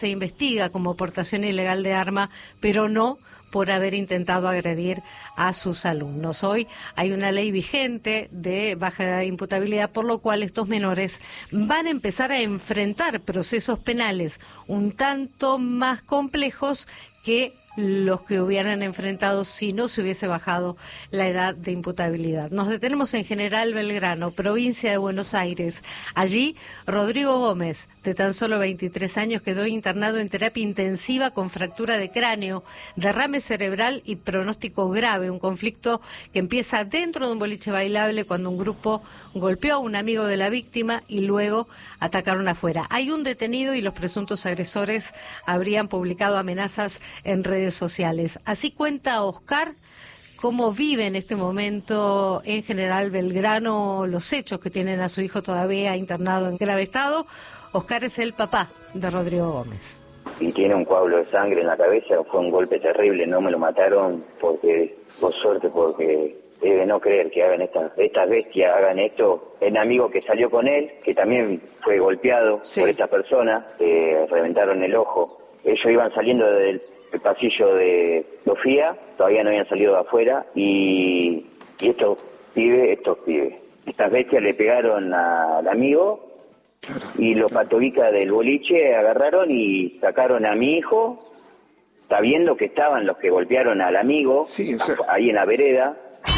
Se investiga como portación ilegal de arma, pero no por haber intentado agredir a sus alumnos. Hoy hay una ley vigente de baja edad de imputabilidad, por lo cual estos menores van a empezar a enfrentar procesos penales un tanto más complejos que los que hubieran enfrentado si no se hubiese bajado la edad de imputabilidad. Nos detenemos en General Belgrano, provincia de Buenos Aires. Allí, Rodrigo Gómez, de tan solo 23 años, quedó internado en terapia intensiva con fractura de cráneo, derrame cerebral y pronóstico grave. Un conflicto que empieza dentro de un boliche bailable cuando un grupo golpeó a un amigo de la víctima y luego atacaron afuera. Hay un detenido y los presuntos agresores habrían publicado amenazas en redes sociales. Así cuenta Oscar cómo vive en este momento en General Belgrano los hechos que tienen a su hijo todavía internado en grave estado. Oscar es el papá de Rodrigo Gómez. Y tiene un coágulo de sangre en la cabeza, fue un golpe terrible, no me lo mataron porque, por suerte, porque es de no creer que hagan estas bestias, hagan esto. El amigo que salió con él, que también fue golpeado por esta persona, reventaron el ojo. Ellos iban saliendo del pasillo de Sofía, todavía no habían salido de afuera, y estos pibes, estas bestias le pegaron al amigo y los patobicas del boliche agarraron y sacaron a mi hijo, sabiendo que estaban los que golpearon al amigo, ahí en la vereda.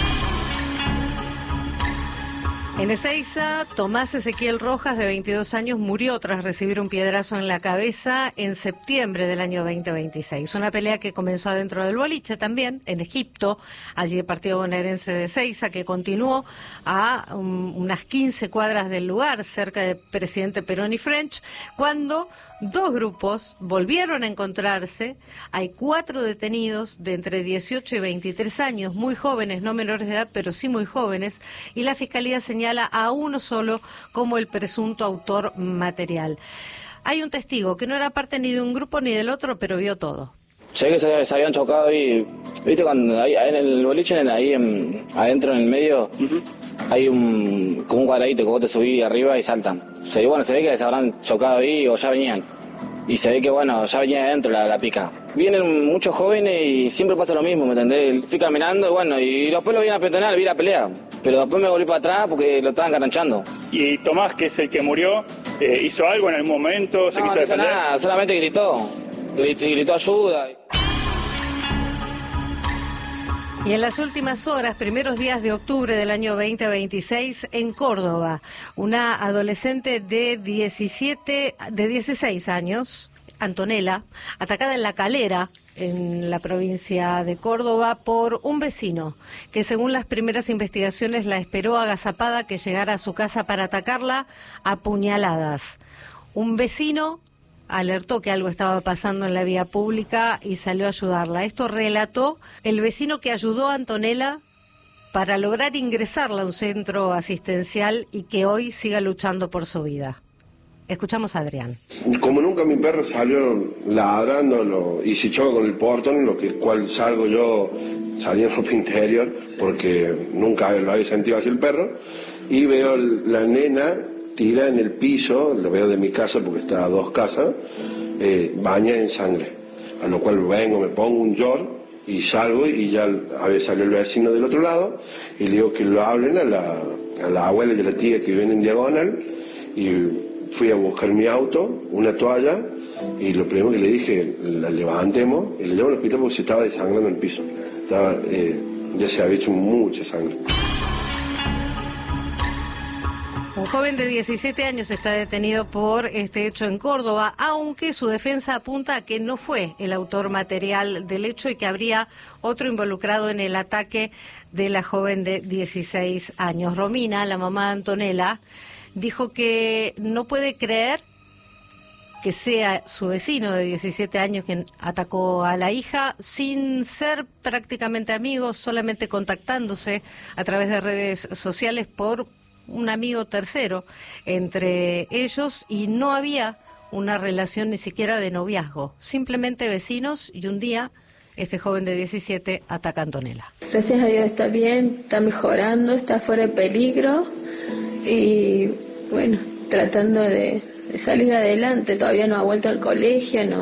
En Ezeiza, Tomás Ezequiel Rojas, de 22 años, murió tras recibir un piedrazo en la cabeza en septiembre del año 2026. Una pelea que comenzó dentro del boliche también, en Egipto, allí el partido bonaerense de Ezeiza, que continuó a unas 15 cuadras del lugar, cerca de Presidente Perón y French, cuando dos grupos volvieron a encontrarse. Hay 4 detenidos de entre 18 y 23 años, muy jóvenes, no menores de edad, pero sí muy jóvenes, y la Fiscalía señala a uno solo como el presunto autor material. Hay un testigo que no era parte ni de un grupo ni del otro, pero vio todo. Sé que se habían chocado y, viste, cuando ahí en el boliche, adentro en el medio, hay como un cuadradito que vos te subís arriba y saltan. Se ve que se habrán chocado ahí o ya venían. Y se ve que, ya venía adentro la pica. Vienen muchos jóvenes y siempre pasa lo mismo, ¿me entendés? Fui caminando y después lo vi a peatonal, vi la pelea. Pero después me volví para atrás porque lo estaban garnachando. Y Tomás, que es el que murió, ¿hizo algo en algún momento? ¿Se quiso defender? Nada, solamente gritó ayuda. Y en las últimas horas, primeros días de octubre del año 2026, en Córdoba, una adolescente de 16 años, Antonella, atacada en La Calera, en la provincia de Córdoba, por un vecino que, según las primeras investigaciones, la esperó agazapada que llegara a su casa para atacarla a puñaladas. Un vecino alertó que algo estaba pasando en la vía pública y salió a ayudarla. Esto relató el vecino que ayudó a Antonella para lograr ingresarla a un centro asistencial y que hoy siga luchando por su vida. Escuchamos a Adrián. Como nunca mi perro salió ladrando y se choca con el portón, cual salgo yo salí en ropa interior porque nunca lo había sentido así el perro, y veo la nena tira en el piso, lo veo de mi casa porque está a 2 casas, bañada en sangre. A lo cual vengo, me pongo un short y salgo, y ya había salido el vecino del otro lado, y le digo que lo hablen a la abuela y a la tía que viven en diagonal, y fui a buscar mi auto, una toalla, y lo primero que le dije, la levantemos, y le llevo al hospital porque se estaba desangrando el piso. Ya se había hecho mucha sangre. Un joven de 17 años está detenido por este hecho en Córdoba, aunque su defensa apunta a que no fue el autor material del hecho y que habría otro involucrado en el ataque de la joven de 16 años. Romina, la mamá de Antonella, dijo que no puede creer que sea su vecino de 17 años quien atacó a la hija, sin ser prácticamente amigos, solamente contactándose a través de redes sociales por un amigo tercero entre ellos, y no había una relación ni siquiera de noviazgo, simplemente vecinos, y un día este joven de 17 ataca a Antonella. Gracias a Dios está bien, está mejorando, está fuera de peligro y bueno, tratando de de salir adelante. Todavía no ha vuelto al colegio, no.